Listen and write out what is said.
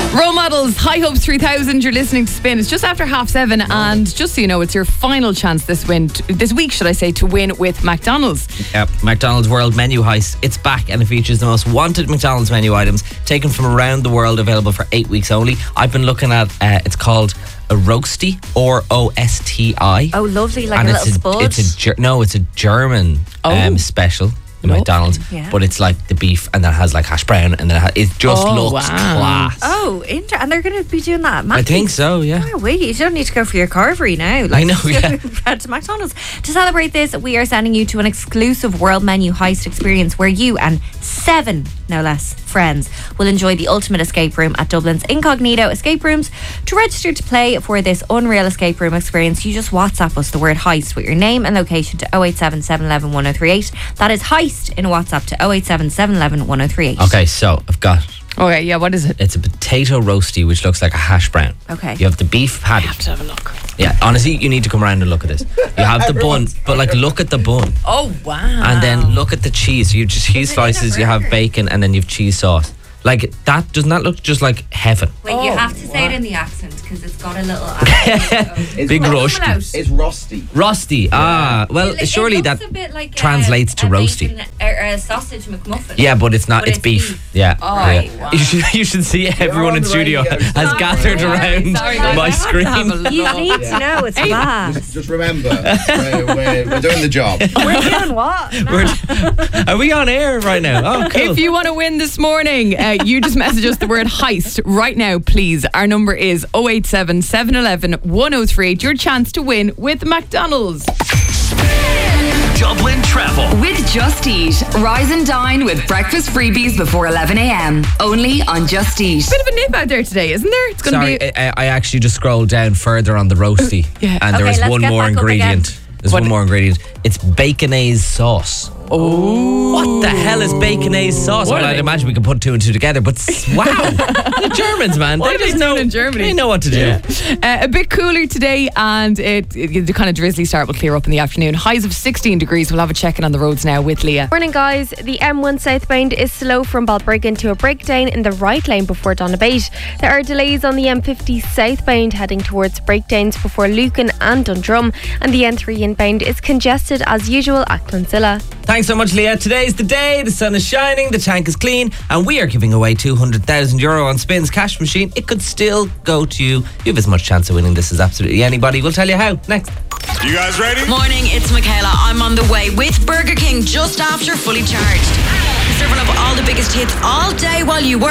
Role Models, High Hopes 3000, you're listening to Spin. It's just after 7:30, and just so you know, it's your final chance this week, to win with McDonald's. Yep, McDonald's World Menu Heist. It's back and it features the most wanted McDonald's menu items taken from around the world, available for 8 weeks only. I've been looking at, it's called a Roasty, or OSTI. Oh, lovely, like and a little spud. It's a German special in McDonald's, but it's like the beef, and then it has like hash brown, and then it just looks class. Oh, and they're going to be doing that at Mackey's? I think so, yeah. Oh, wait, you don't need to go for your carvery now. I know, yeah. Head to McDonald's. To celebrate this, we are sending you to an exclusive World Menu Heist experience where you and 7, no less, friends will enjoy the ultimate escape room at Dublin's Incognito Escape Rooms. To register to play for this unreal escape room experience, you just WhatsApp us the word heist with your name and location to 087 711 1038. That is heist in WhatsApp to 087 711 1038. Okay, so I've got... Okay, yeah, what is it? It's a potato roasty, which looks like a hash brown. Okay. You have the beef patty. I have to have a look. Yeah, honestly, you need to come around and look at this. You have the bun, but like, look at the bun. Oh, wow. And then look at the cheese. You just cheese slices, you have bacon, and then you have cheese sauce. Like, doesn't that look just like heaven? Wait, you have to say it in the accent because it's got a little accent. Big rush. It's rusty. Rusty. Well, surely that like translates to roasty. A sausage McMuffin. Yeah, but it's not. It's beef. Yeah. Oh, yeah. wow. You should see everyone in studio has gathered around my screen. You need to know it's bad. Just remember, we're doing the job. We're doing what? Are we on air right now? Oh, cool. If you want to win this morning, you just message us the word heist right now, please. Our number is 087 711 1038. Your chance to win with McDonald's. Dublin Travel with Just Eat. Rise and dine with breakfast freebies before 11 a.m. Only on Just Eat. Bit of a nip out there today, isn't there? It's going to be. I actually just scrolled down further on the roasty, and there is one more ingredient. There's one more ingredient. It's baconaise sauce. Oh, what the hell is baconaise sauce? Well, I'd imagine we can put 2 and 2 together, but wow, the Germans, man, what they just know in Germany. They know what to do. A bit cooler today, and the kind of drizzly start will clear up in the afternoon. Highs of 16 degrees. We'll have a check-in on the roads now with Leah. Morning, guys. The M1 southbound is slow from Balbriggan to a breakdown in the right lane before Donabate. There are delays on the M50 southbound heading towards breakdowns before Lucan and Dundrum, and the N3 inbound is congested as usual at Clonsilla. Thanks so much, Leah. Today's the day. The sun is shining, the tank is clean, and we are giving away €200,000 on Spin's cash machine. It could still go to you. You have as much chance of winning this as absolutely anybody. We'll tell you how next. You guys ready? Morning, it's Michaela. I'm on the way with Burger King just after Fully Charged. Serving up all the biggest hits all day while you work.